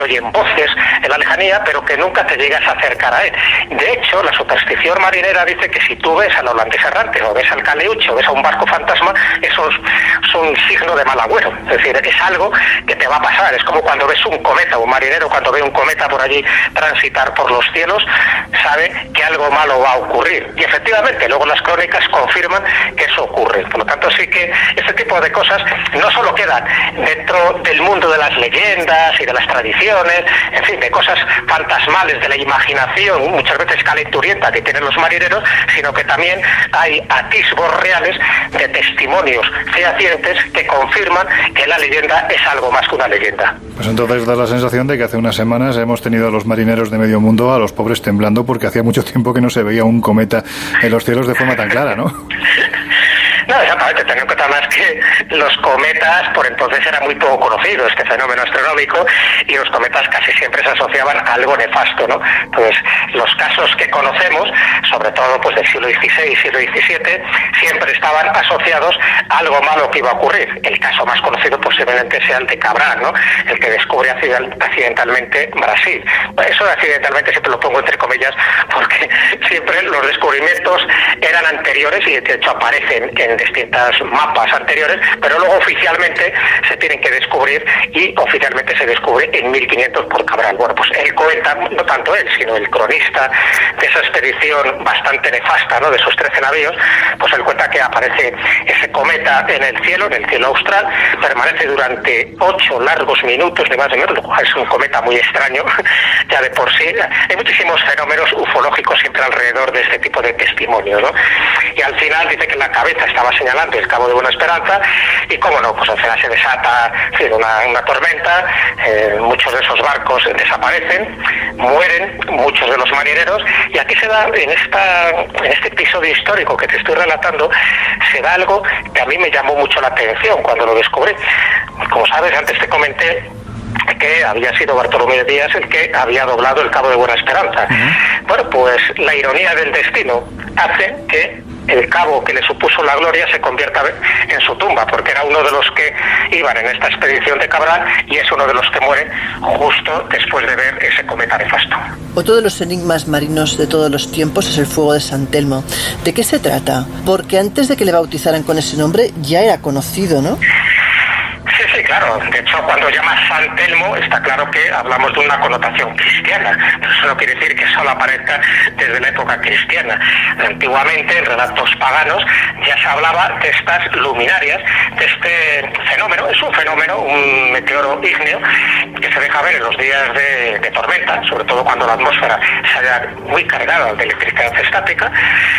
oyen voces en la lejanía, pero que nunca te llegas a acercar a él. De hecho, la superstición marinera dice que si tú ves al holandés errante, o ves al caleuche, o ves a un barco fantasma, eso es un signo de mal agüero. Es decir, es algo que te va a pasar. Es como cuando ves un cometa, un marinero cuando ve un cometa por allí transitar por los cielos, sabe que algo malo va a ocurrir. Y efectivamente, luego las crónicas confirman que eso ocurre. Por lo tanto, sí que este tipo de cosas no solo quedan dentro del mundo de las leyendas y de las tradiciones, en fin, de cosas fantasmales de la imaginación, muchas veces calenturienta que tienen los marineros, sino que también hay atisbos reales de testimonios fehacientes que confirman que la leyenda es algo más que una leyenda. Pues entonces da la sensación de que hace unas semanas hemos tenido a los marineros de medio mundo, a los pobres temblando, porque hacía mucho tiempo que no se veía un cometa en los cielos de forma tan clara, ¿no? No, exactamente, ten en cuenta más que los cometas por entonces era muy poco conocido este fenómeno astronómico, y los cometas casi siempre se asociaban a algo nefasto, ¿no? Pues los casos que conocemos, sobre todo pues del siglo XVI y siglo XVII, siempre estaban asociados a algo malo que iba a ocurrir. El caso más conocido posiblemente sea el de Cabral, ¿no? El que descubre accidentalmente Brasil. Eso de accidentalmente siempre lo pongo entre comillas porque siempre los descubrimientos eran anteriores y de hecho aparecen en distintas mapas anteriores, pero luego oficialmente se tienen que descubrir, y oficialmente se descubre en 1500 por Cabral. Bueno, pues él cuenta, no tanto él, sino el cronista de esa expedición bastante nefasta, ¿no?, de esos 13 navíos, pues él cuenta que aparece ese cometa en el cielo austral, permanece durante 8 largos minutos, ni más ni menos, lo cual es un cometa muy extraño, ya de por sí. Hay muchísimos fenómenos ufológicos siempre alrededor de este tipo de testimonios, ¿no? Y al final dice que la cabeza estaba señalando el Cabo de Buena Esperanza, y cómo no, pues al final se desata una tormenta, muchos de esos barcos desaparecen, mueren muchos de los marineros, y aquí se da, en este episodio histórico que te estoy relatando, se da algo que a mí me llamó mucho la atención cuando lo descubrí. Como sabes, antes te comenté que había sido Bartolomé Díaz el que había doblado el Cabo de Buena Esperanza. Bueno, pues la ironía del destino hace que el cabo que le supuso la gloria se convierta en su tumba, porque era uno de los que iban en esta expedición de Cabral y es uno de los que muere justo después de ver ese cometa nefasto. Otro de los enigmas marinos de todos los tiempos es el fuego de San Telmo. ¿De qué se trata? Porque antes de que le bautizaran con ese nombre ya era conocido, ¿no? Sí, claro. De hecho, cuando llamas San Telmo, está claro que hablamos de una connotación cristiana. Pero eso no quiere decir que solo aparezca desde la época cristiana. Antiguamente, en relatos paganos, ya se hablaba de estas luminarias, de este fenómeno. Es un fenómeno, un meteoro ígneo, que se deja ver en los días de tormenta, sobre todo cuando la atmósfera se halla muy cargada de electricidad estática.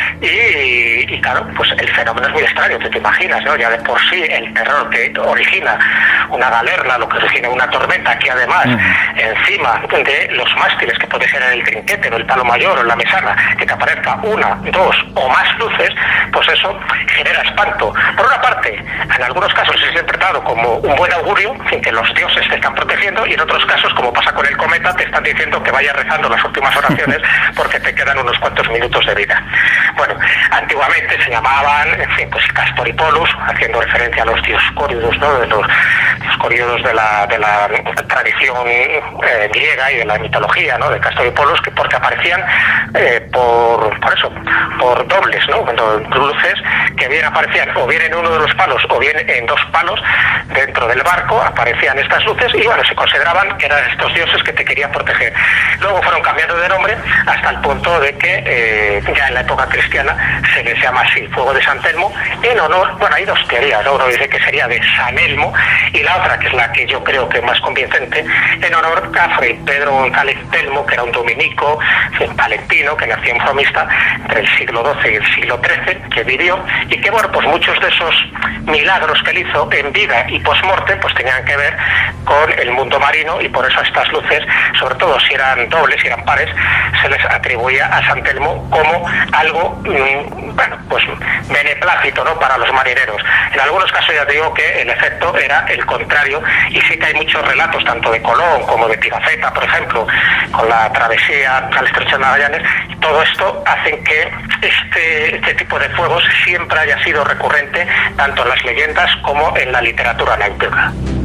Y claro, pues el fenómeno es muy extraño, te imaginas, ¿no? Ya de por sí el terror que origina una galerna, lo que origina una tormenta, que además encima de los mástiles, que puede ser en el trinquete, o el palo mayor, o en la mesana, que te aparezca una, dos o más luces, pues eso genera espanto. Por una parte, en algunos casos es interpretado como un buen augurio, en que los dioses te están protegiendo, y en otros casos, como pasa con el cometa, te están diciendo que vayas rezando las últimas oraciones porque te quedan unos cuantos minutos de vida. Bueno, antiguamente se llamaban, en fin, pues Castor y Polus, haciendo referencia a los dioscóridos, ¿no?, de los dioscóridos de la tradición griega y de la mitología, ¿no?, de Castor y Polus, porque aparecían por dobles, ¿no?, cuando luces que bien aparecían o bien en uno de los palos o bien en dos palos dentro del barco, aparecían estas luces, y bueno, se consideraban que eran estos dioses que te querían proteger. Luego fueron cambiando de nombre hasta el punto de que ya en la época cristiana se les llama así, fuego de San Telmo, en honor, bueno, hay dos teorías, ¿no? Uno dice que sería de San Elmo, y la otra, que es la que yo creo que es más convincente, en honor a Fray Pedro González Telmo, que era un dominico palentino, que nació en Fromista entre el siglo XII y el siglo XIII, que vivió, y que bueno, pues muchos de esos milagros que él hizo en vida y post-mortem pues tenían que ver con el mundo marino, y por eso estas luces, sobre todo si eran dobles, si eran pares, se les atribuía a San Telmo como algo, bueno, pues beneplácito, ¿no?, para los marineros. En algunos casos ya te digo que el efecto era el contrario, y sí que hay muchos relatos, tanto de Colón como de Pigafetta, por ejemplo, con la travesía al Estrecho de Magallanes, y todo esto hacen que este tipo de fuegos siempre haya sido recurrente tanto en las leyendas como en la literatura náutica.